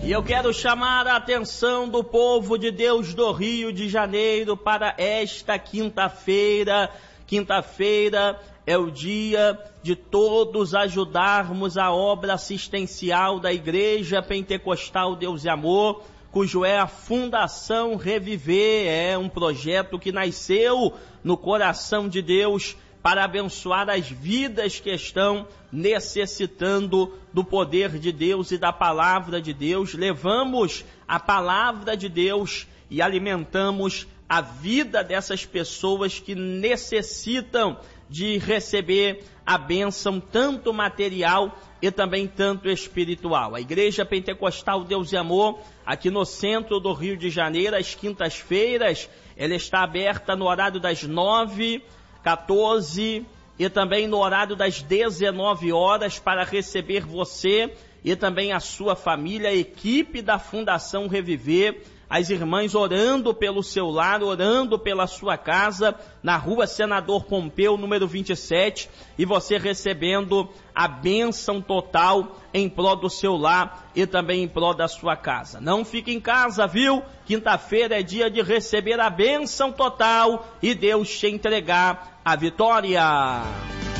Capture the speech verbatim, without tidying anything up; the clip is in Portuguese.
E eu quero chamar a atenção do povo de Deus do Rio de Janeiro para esta quinta-feira. Quinta-feira é o dia de todos ajudarmos a obra assistencial da Igreja Pentecostal Deus e Amor, cujo é a Fundação Reviver. É um projeto que nasceu no coração de Deus para abençoar as vidas que estão necessitando do poder de Deus e da palavra de Deus. Levamos a palavra de Deus e alimentamos a vida dessas pessoas que necessitam de receber a bênção tanto material e também tanto espiritual. A Igreja Pentecostal Deus e Amor, aqui no centro do Rio de Janeiro, às quintas-feiras, ela está aberta no horário das nove, quatorze e também no horário das dezenove horas para receber você e também a sua família, a equipe da Fundação Reviver, as irmãs orando pelo seu lar, orando pela sua casa, na rua Senador Pompeu, número vinte e sete, e você recebendo a bênção total em prol do seu lar e também em prol da sua casa. Não fique em casa, viu? Quinta-feira é dia de receber a bênção total e Deus te entregar a vitória.